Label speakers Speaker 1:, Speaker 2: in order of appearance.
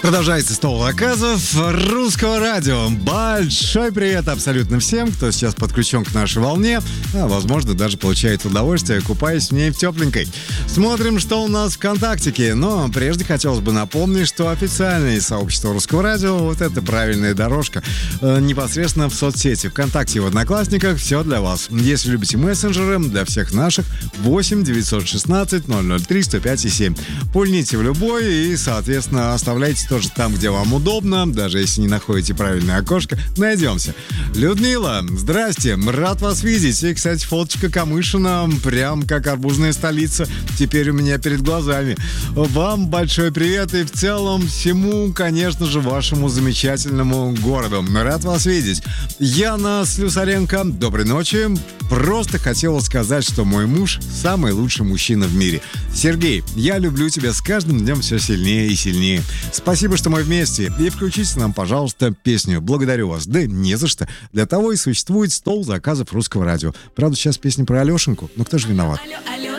Speaker 1: Продолжается стол заказов русского радио. Большой привет абсолютно всем, кто сейчас подключен к нашей волне, а возможно даже получает удовольствие, купаясь в ней в тепленькой. Смотрим, что у нас ВКонтактике. Но прежде хотелось бы напомнить, что официальное сообщество русского радио — вот это правильная дорожка. Непосредственно в соцсети ВКонтакте и в Одноклассниках все для вас. Если любите мессенджеры, для всех наших 8 916 003 105 7. Пульните в любой и, соответственно, оставляйте тоже там, где вам удобно, даже если не находите правильное окошко, найдемся. Людмила, здрасте, рад вас видеть. И, кстати, фоточка Камышина, прям как арбузная столица, теперь у меня перед глазами. Вам большой привет и в целом всему, конечно же, вашему замечательному городу. Рад вас видеть. Яна Слюсаренко, доброй ночи. Просто хотела сказать, что мой муж самый лучший мужчина в мире. Сергей, я люблю тебя с каждым днем все сильнее и сильнее. Спасибо, что мы вместе. И включите нам, пожалуйста, песню. Благодарю вас. Да не за что. Для того и существует стол заказов русского радио. Правда, сейчас песня про Алешеньку. Но кто же виноват?